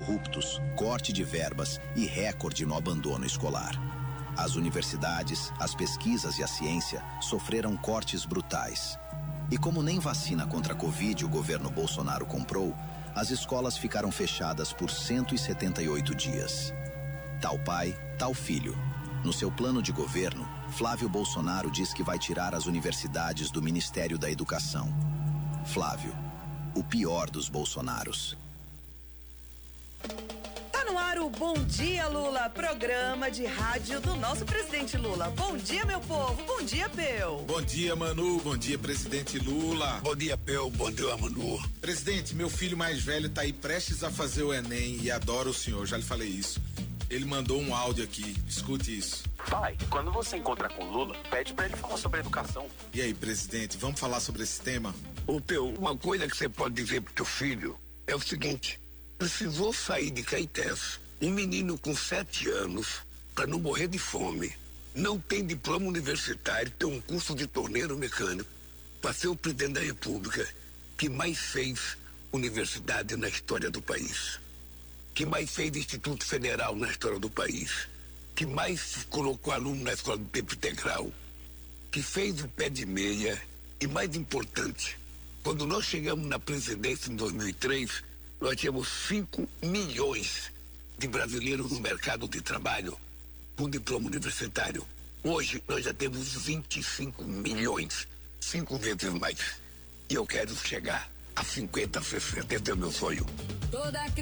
ininterruptos, corte de verbas e recorde no abandono escolar. As universidades, as pesquisas e a ciência sofreram cortes brutais. E como nem vacina contra a Covid o governo Bolsonaro comprou, as escolas ficaram fechadas por 178 dias. Tal pai, tal filho. No seu plano de governo, Flávio Bolsonaro diz que vai tirar as universidades do Ministério da Educação. Flávio, o pior dos Bolsonaros. Tá no ar o Bom Dia Lula, programa de rádio do nosso presidente Lula. Bom dia, meu povo. Bom dia, Peu. Bom dia, Manu. Bom dia, presidente Lula. Bom dia, Peu. Bom dia, Manu. Presidente, meu filho mais velho tá aí prestes a fazer o Enem e adora o senhor, já lhe falei isso. Ele mandou um áudio aqui, escute isso. Pai, quando você encontra com Lula, pede pra ele falar sobre educação. E aí, presidente, vamos falar sobre esse tema? Ô, Peu, uma coisa que você pode dizer pro teu filho é o seguinte: precisou sair de Caetés um menino com 7 anos para não morrer de fome, não tem diploma universitário, tem um curso de torneiro mecânico, para ser o presidente da República que mais fez universidade na história do país, que mais fez Instituto Federal na história do país, que mais colocou aluno na escola de tempo integral, que fez o pé de meia e, mais importante, quando nós chegamos na presidência em 2003, nós tínhamos 5 milhões de brasileiros no mercado de trabalho com diploma universitário. Hoje nós já temos 25 milhões, 5 vezes mais. E eu quero chegar a 50, 60, esse é o meu sonho.